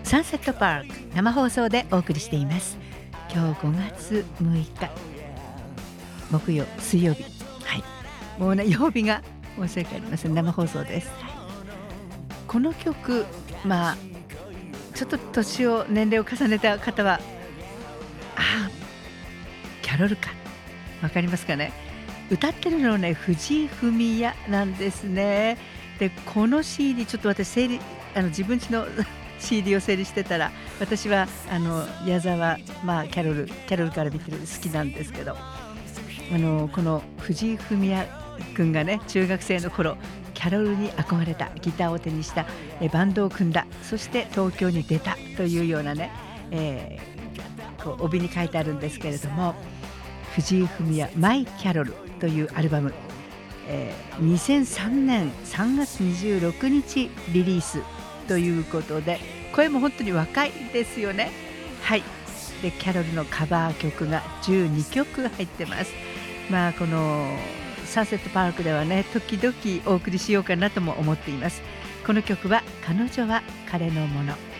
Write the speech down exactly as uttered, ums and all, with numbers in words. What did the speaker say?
サンセットパーク生放送でお送りしています。今日ごがつむいか木曜水曜日、はい、もうね曜日が申し訳ありません。生放送です。はい、この曲、まあちょっと年を年齢を重ねた方はああキャロルかわかりますかね。歌ってるのはね藤井フミヤなんですね。でこの シーディー ちょっと私整理あの自分家のシーディー を整理してたら、私はあの矢沢、まあ、キャロルキャロルから見てる好きなんですけど、あのこの藤井フミヤ君がね中学生の頃キャロルに憧れた、ギターを手にしたえバンドを組んだ、そして東京に出たというようなね、えー、こう帯に書いてあるんですけれども、藤井フミヤマイキャロルというアルバム、えー、にせんさんねんさんがつにじゅうろくにちリリースということで、声も本当に若いですよね。はい。でキャロルのカバー曲がじゅうにきょく入ってます。まあこのサンセットパークではね時々お送りしようかなとも思っています。この曲は彼女は彼のもの。